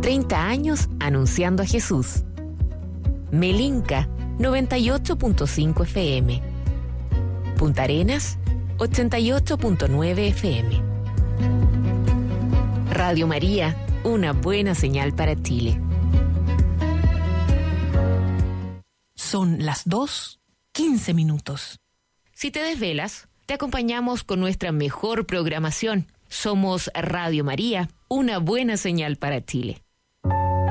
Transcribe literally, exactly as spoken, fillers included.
treinta años anunciando a Jesús. Melinca, noventa y ocho punto cinco F M. Punta Arenas, ochenta y ocho punto nueve F M. Radio María, una buena señal para Chile. Son las dos, quince minutos. Si te desvelas, te acompañamos con nuestra mejor programación. Somos Radio María, una buena señal para Chile.